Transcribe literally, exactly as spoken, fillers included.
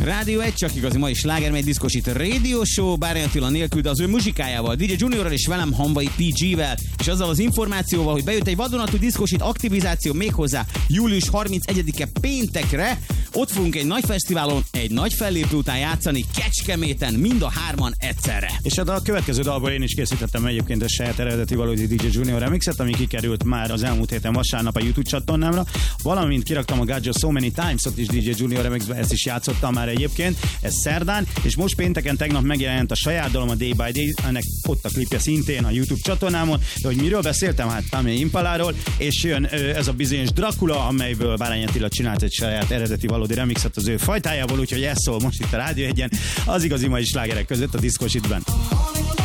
Rádió egy, csak igazi mai sláger, mely diszkosít Radio Show, Bárány Attila nélkül, de az ő muzsikájával, dé dzsé Juniorral és velem Hamvai pé gé-vel, és azzal az információval, hogy bejött egy vadonatúj diszkosít aktivizáció méghozzá július harmincegyedike péntekre. Ott fogunk egy nagy fesztiválon, egy nagy fellépő után játszani Kecskeméten, mind a hárman egyszerre. És hát a következő dalból én is készítettem egyébként a saját eredeti valódi dé dzsé Junior remixet, ami kikerült már az elmúlt héten vasárnap a YouTube csatornámra, valamint kiraktam a Got You So Many Times-ot is dé dzsé Junior remixbe, ezt is játszottam már egyébként, ez szerdán, és most pénteken tegnap megjelent a saját dalom, a Day by Day, ennek ott a klipje szintén a YouTube csatornámon, de hogy miről beszéltem, hát Tame Impaláról, és jön ez a bizonyos Dracula, amelyből Bárány Attila csinált egy saját eredeti valódi remixet az ő fajtájából, úgyhogy ez szól most itt a Rádió egyen, az igazi mai slágerek között a diszkosítben.